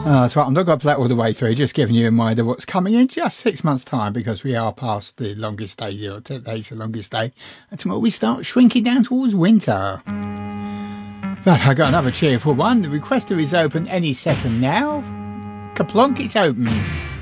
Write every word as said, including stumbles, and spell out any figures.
Oh, that's right. I'm not going to play it all the way through, just giving you a reminder what's coming in just six months' time, because we are past the longest day, or today's the longest day, and tomorrow we start shrinking down towards winter. But I got another cheerful one. The requester is open any second now. Kaplonk, it's open.